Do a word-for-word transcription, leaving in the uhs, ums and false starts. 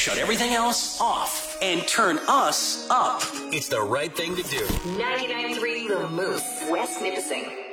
shut everything else off and turn us up. It's the right thing to do. ninety-nine point three The Moose, West Nipissing.